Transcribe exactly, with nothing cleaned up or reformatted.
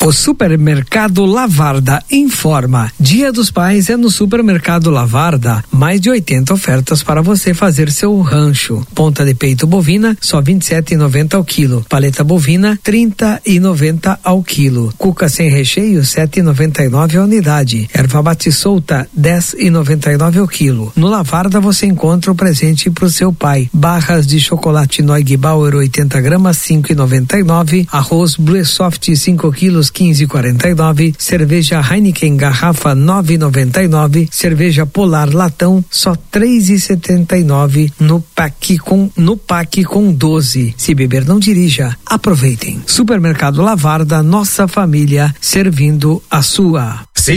O Supermercado Lavarda informa: Dia dos Pais é no Supermercado Lavarda. Mais de oitenta ofertas para você fazer seu rancho. Ponta de peito bovina, só vinte e sete reais e noventa centavos ao quilo. Paleta bovina, trinta reais e noventa centavos ao quilo. Cuca sem recheio, sete reais e noventa e nove centavos a unidade. Erva mate solta, dez reais e noventa e nove centavos ao quilo. No Lavarda você encontra o presente para o seu pai. Barras de chocolate Noig Bauer oitenta gramas, cinco reais e noventa e nove centavos. Arroz Blue Soft cinco quilos, quinze reais e quarenta e nove centavos. Cerveja Heineken garrafa nove reais e noventa e nove centavos. Cerveja Polar latão só três reais e setenta e nove centavos no pack com no pack com doze. Se beber não dirija, aproveitem. Supermercado Lavarda, nossa família servindo a sua.